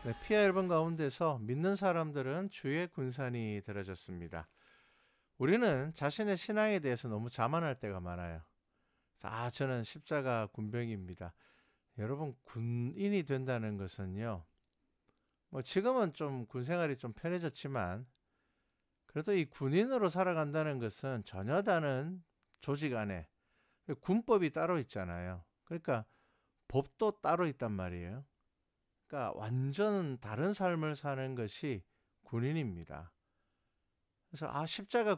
네, 피아 앨범 가운데서 믿는 사람들은 주의 군산이 들어졌습니다. 우리는 자신의 신앙에 대해서 너무 자만할 때가 많아요. 저는 십자가 군병입니다. 여러분, 군인이 된다는 것은요, 뭐 지금은 좀 군 생활이 좀 편해졌지만, 그래도 이 군인으로 살아간다는 것은 전혀 다른 조직 안에 군법이 따로 있잖아요. 그러니까 법도 따로 있단 말이에요. 그러니까 완전 다른 삶을 사는 것이 군인입니다. 그래서 십자가